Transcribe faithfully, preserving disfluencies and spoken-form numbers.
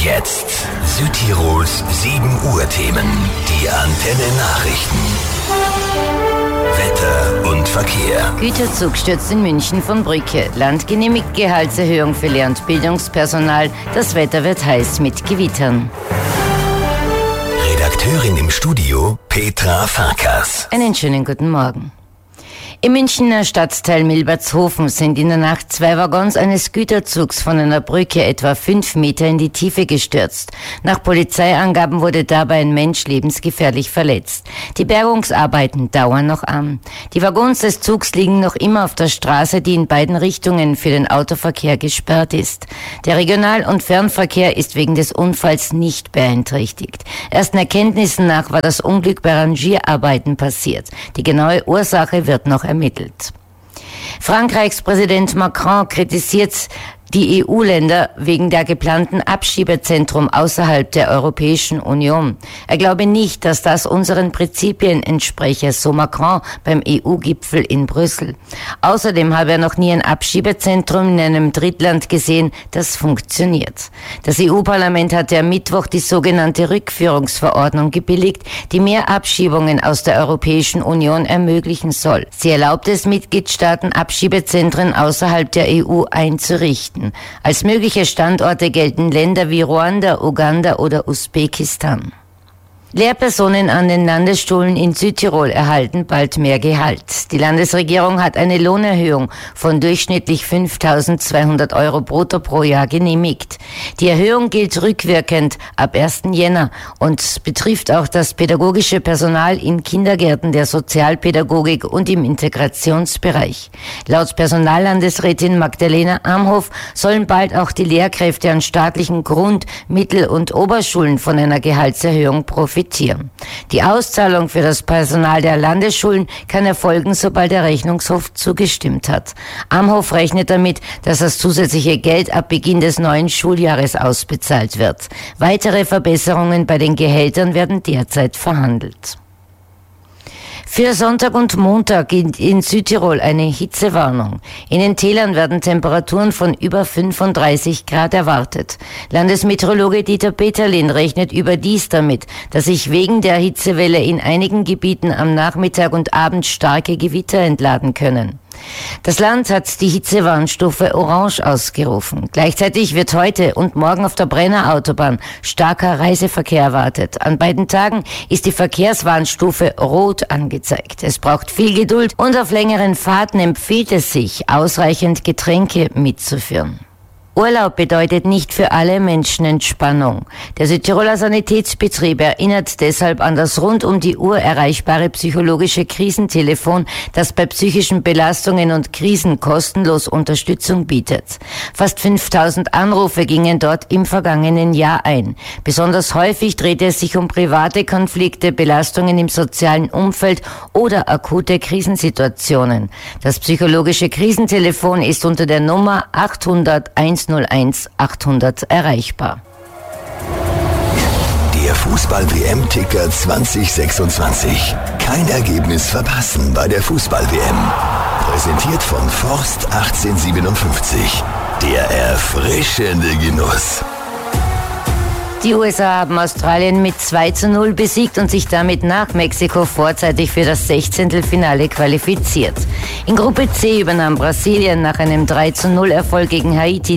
Jetzt Südtirols sieben Uhr Themen. Die Antenne Nachrichten. Wetter und Verkehr. Güterzug stürzt in München von Brücke. Land genehmigt Gehaltserhöhung für Lehr- und Bildungspersonal. Das Wetter wird heiß mit Gewittern. Redakteurin im Studio Petra Farkas. Einen schönen guten Morgen. Im Münchner Stadtteil Milbertshofen sind in der Nacht zwei Waggons eines Güterzugs von einer Brücke etwa fünf Meter in die Tiefe gestürzt. Nach Polizeiangaben wurde dabei ein Mensch lebensgefährlich verletzt. Die Bergungsarbeiten dauern noch an. Die Waggons des Zugs liegen noch immer auf der Straße, die in beiden Richtungen für den Autoverkehr gesperrt ist. Der Regional- und Fernverkehr ist wegen des Unfalls nicht beeinträchtigt. Ersten Erkenntnissen nach war das Unglück bei Rangierarbeiten passiert. Die genaue Ursache wird noch ermittelt. Frankreichs Präsident Macron kritisiert die E U-Länder wegen der geplanten Abschiebezentrum außerhalb der Europäischen Union. Er glaube nicht, dass das unseren Prinzipien entspreche, so Macron beim E U-Gipfel in Brüssel. Außerdem habe er noch nie ein Abschiebezentrum in einem Drittland gesehen, das funktioniert. Das E U-Parlament hatte am Mittwoch die sogenannte Rückführungsverordnung gebilligt, die mehr Abschiebungen aus der Europäischen Union ermöglichen soll. Sie erlaubt es Mitgliedstaaten, Abschiebezentren außerhalb der E U einzurichten. Als mögliche Standorte gelten Länder wie Ruanda, Uganda oder Usbekistan. Lehrpersonen an den Landesschulen in Südtirol erhalten bald mehr Gehalt. Die Landesregierung hat eine Lohnerhöhung von durchschnittlich fünftausendzweihundert Euro brutto pro Jahr genehmigt. Die Erhöhung gilt rückwirkend ab ersten Jänner und betrifft auch das pädagogische Personal in Kindergärten, der Sozialpädagogik und im Integrationsbereich. Laut Personallandesrätin Magdalena Amhof sollen bald auch die Lehrkräfte an staatlichen Grund-, Mittel- und Oberschulen von einer Gehaltserhöhung profitieren. Die Auszahlung für das Personal der Landesschulen kann erfolgen, sobald der Rechnungshof zugestimmt hat. Amhof rechnet damit, dass das zusätzliche Geld ab Beginn des neuen Schuljahres ausbezahlt wird. Weitere Verbesserungen bei den Gehältern werden derzeit verhandelt. Für Sonntag und Montag gilt in Südtirol eine Hitzewarnung. In den Tälern werden Temperaturen von über fünfunddreißig Grad erwartet. Landesmeteorologe Dieter Peterlin rechnet überdies damit, dass sich wegen der Hitzewelle in einigen Gebieten am Nachmittag und Abend starke Gewitter entladen können. Das Land hat die Hitzewarnstufe Orange ausgerufen. Gleichzeitig wird heute und morgen auf der Brenner Autobahn starker Reiseverkehr erwartet. An beiden Tagen ist die Verkehrswarnstufe Rot angezeigt. Es braucht viel Geduld und auf längeren Fahrten empfiehlt es sich, ausreichend Getränke mitzuführen. Urlaub bedeutet nicht für alle Menschen Entspannung. Der Südtiroler Sanitätsbetrieb erinnert deshalb an das rund um die Uhr erreichbare psychologische Krisentelefon, das bei psychischen Belastungen und Krisen kostenlos Unterstützung bietet. Fast fünftausend Anrufe gingen dort im vergangenen Jahr ein. Besonders häufig drehte es sich um private Konflikte, Belastungen im sozialen Umfeld oder akute Krisensituationen. Das psychologische Krisentelefon ist unter der Nummer achthundert hunderteins achthundert erreichbar. Der Fußball-W M-Ticker zwanzig sechsundzwanzig. Kein Ergebnis verpassen bei der Fußball-W M. Präsentiert von Forst achtzehnhundertsiebenundfünfzig. Der erfrischende Genuss. Die U S A haben Australien mit zwei zu null besiegt und sich damit nach Mexiko vorzeitig für das Sechzehntelfinale qualifiziert. In Gruppe C übernahm Brasilien nach einem drei zu null Erfolg gegen Haiti